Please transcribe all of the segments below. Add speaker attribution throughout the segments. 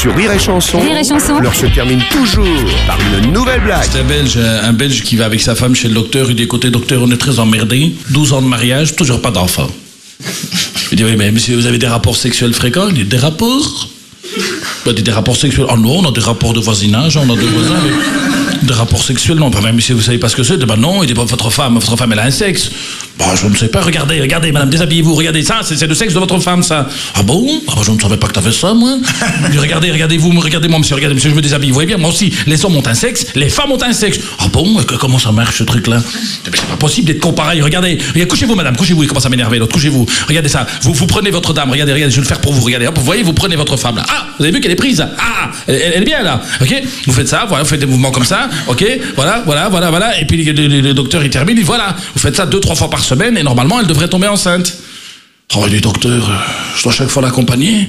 Speaker 1: Sur Rire et Chanson,
Speaker 2: Rire et Chanson,
Speaker 1: l'heure se termine toujours par une nouvelle blague.
Speaker 3: C'est un Belge qui va avec sa femme chez le docteur. Il dit, écoutez, docteur, on est très emmerdés. 12 ans de mariage, toujours pas d'enfant. Il dit, oui, mais monsieur, vous avez des rapports sexuels fréquents? Il dit, des rapports? Il dit, des rapports sexuels? Ah non, on a des rapports de voisinage, on a des voisins. Des rapports sexuels, non. Bah, monsieur, vous savez pas ce que c'est? Bah non, il dit, votre femme, elle a un sexe. Bah, je ne sais pas, regardez, madame, déshabillez-vous, regardez ça, c'est le sexe de votre femme, ça. Ah bon? Ah bah, je ne savais pas que t'avais ça, moi. Il dit, regardez-moi, monsieur, je me déshabille, vous voyez bien, moi aussi, les hommes ont un sexe, les femmes ont un sexe. Ah bon? Comment ça marche, ce truc-là? C'est pas possible d'être comparé, regardez, couchez-vous, madame, couchez-vous, il commence à m'énerver, l'autre, couchez-vous, regardez ça, vous prenez votre dame, regardez, je vais le faire pour vous, regardez, hop, vous voyez, vous prenez votre femme, là. Ah, vous avez vu qu'elle est prise, là. Ah, elle est bien, là, ok? Vous faites ça, voilà, vous faites des mouvements comme ça, ok? Voilà, et puis le docteur, il termine, il dit, voilà, vous faites ça 2-3 fois par semaine, et normalement, elle devrait tomber enceinte. Oh, il dit, docteur, je dois chaque fois l'accompagner.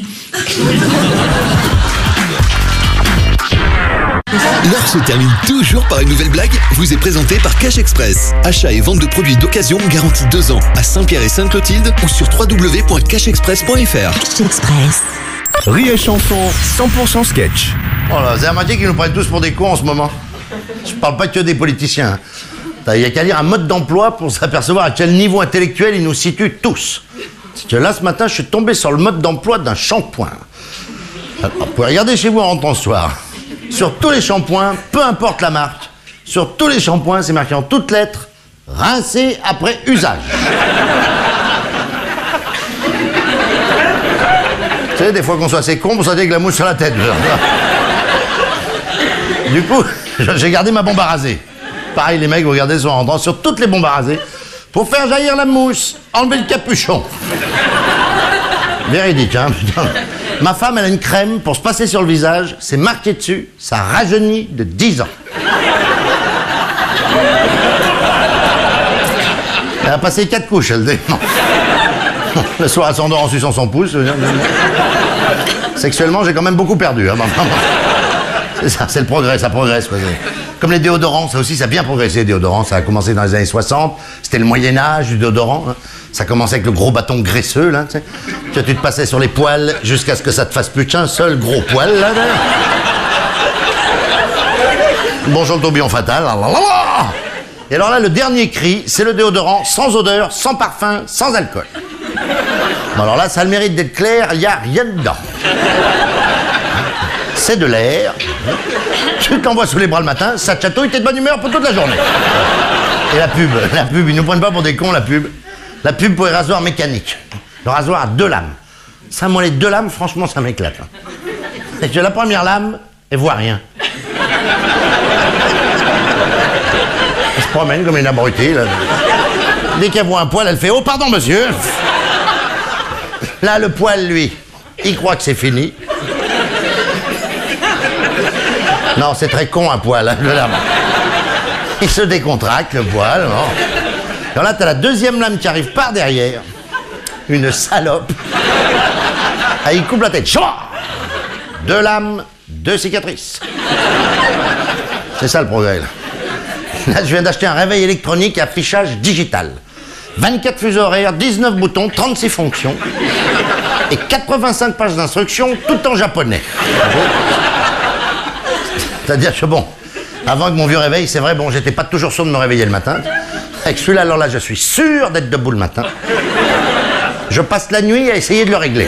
Speaker 4: L'heure se termine toujours par une nouvelle blague, vous est présentée par Cash Express. Achat et vente de produits d'occasion garantie 2 ans à Saint-Pierre et Sainte-Clotilde ou sur www.cashexpress.fr.
Speaker 2: Cash Express.
Speaker 1: Rire et Chanson, 100% sketch.
Speaker 5: Oh là, c'est la moitié qui nous prennent tous pour des cons en ce moment. Je parle pas que des politiciens. Il y a qu'à lire un mode d'emploi pour s'apercevoir à quel niveau intellectuel ils nous situent tous. C'est que là, ce matin, je suis tombé sur le mode d'emploi d'un shampoing. Alors, vous pouvez regarder chez vous en rentrant ce soir. Sur tous les shampoings, peu importe la marque, sur tous les shampoings, c'est marqué en toutes lettres, rincé après usage. Vous savez, des fois qu'on soit assez con pour sortir avec la mousse sur la tête. Du coup, j'ai gardé ma bombe à raser. Pareil, les mecs, vous regardez sur rentrant sur toutes les bombes à raser pour faire jaillir la mousse, enlever le capuchon. Véridique, hein, putain. Ma femme, elle a une crème pour se passer sur le visage, c'est marqué dessus, ça rajeunit de 10 ans. Elle a passé 4 couches, elle dit. Le soir, elle s'endort en suçant son pouce. Sexuellement, j'ai quand même beaucoup perdu. Hein. C'est ça, c'est le progrès, ça progresse. Quoi. Comme les déodorants, ça aussi, ça a bien progressé, les déodorants. Ça a commencé dans les années 60. C'était le Moyen-Âge du déodorant. Hein. Ça commençait avec le gros bâton graisseux, là, tu sais. Que tu te passais sur les poils jusqu'à ce que ça te fasse plus qu'un seul gros poil, là. Bonjour le tourbillon fatal. Et alors là, le dernier cri, c'est le déodorant sans odeur, sans parfum, sans alcool. Bon, alors là, ça a le mérite d'être clair, il n'y a rien dedans. C'est de l'air. Tu t'envoies sous les bras le matin, ça te chatouille, t'es de bonne humeur pour toute la journée. Et la pub, ils nous prennent pas pour des cons, la pub. La pub pour les rasoirs mécaniques. Le rasoir à 2 lames. Ça, moi, les 2 lames, franchement, ça m'éclate. Et que la première lame, elle voit rien. Elle se promène comme une abrutée, là. Dès qu'elle voit un poil, elle fait « Oh, pardon, monsieur !» Là, le poil, lui, il croit que c'est fini. Non, c'est très con, un poil, hein, le lame. Il se décontracte, le poil. Bon. Alors là, t'as la deuxième lame qui arrive par derrière. Une salope. Ah, il coupe la tête. 2 lames, 2 cicatrices. C'est ça, le progrès, là. Là, je viens d'acheter un réveil électronique à affichage digital. 24 fuseaux horaires, 19 boutons, 36 fonctions. Et 85 pages d'instructions, tout en japonais. C'est-à-dire que bon, avant que mon vieux réveil, c'est vrai, bon, j'étais pas toujours sûr de me réveiller le matin. Avec celui-là, alors là, je suis sûr d'être debout le matin. Je passe la nuit à essayer de le régler.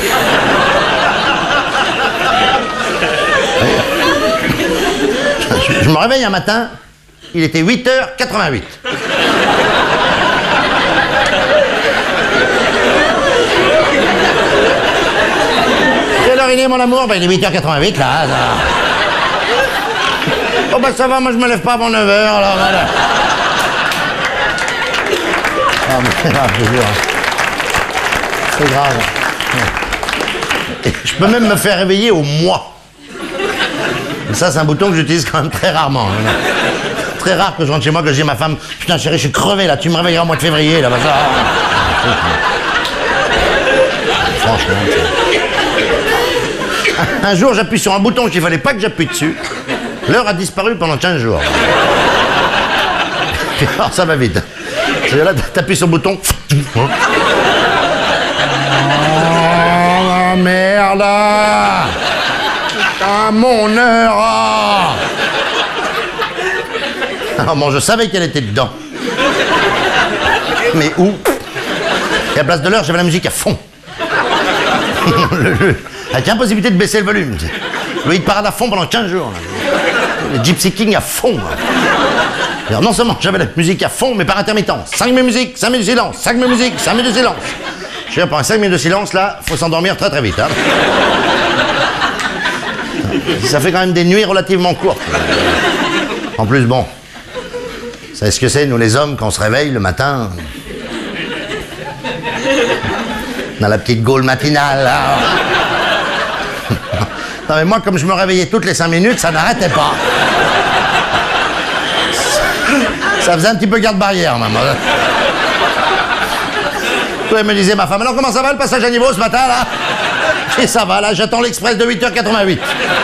Speaker 5: Je me réveille un matin, il était 8h88. Quelle heure il est, mon amour? Ben, il est 8h88, là. Ça... Oh, ben, ça va, moi, je me lève pas avant 9h, alors voilà. Ah, mais c'est grave, je jure. C'est grave. Et je peux même me faire réveiller au mois. Et ça, c'est un bouton que j'utilise quand même très rarement. Hein. Très rare que je rentre chez moi, que je dis à ma femme, putain chérie, je suis crevé là, tu me réveilleras au mois de février là. Ça... Franchement. Un jour, j'appuie sur un bouton qu'il fallait pas que j'appuie dessus. L'heure a disparu pendant 15 jours. Alors ça va vite. Là, t'appuies sur le bouton. Oh la merde! Putain, mon heure. Ah bon, je savais qu'elle était dedans. Mais où? Et à la place de l'heure, j'avais la musique à fond. Avec impossibilité de baisser le volume. Le hit parade à fond pendant 15 jours. Là. Le Gypsy King à fond. Alors, non seulement j'avais la musique à fond, mais par intermittence. 5 minutes de musique, 5 minutes de silence. 5 minutes de musique, 5 minutes de silence. Je veux dire, pendant 5 minutes de silence, là, faut s'endormir très très vite. Hein. Ça fait quand même des nuits relativement courtes. En plus, bon, vous savez ce que c'est, nous les hommes, quand on se réveille le matin, on a la petite gaule matinale, là. Non mais moi, comme je me réveillais toutes les 5 minutes, ça n'arrêtait pas. Ça faisait un petit peu garde-barrière, maman. Elle me disait, ma femme, alors comment ça va le passage à niveau ce matin, là? Et ça va, là, j'attends l'express de 8h88.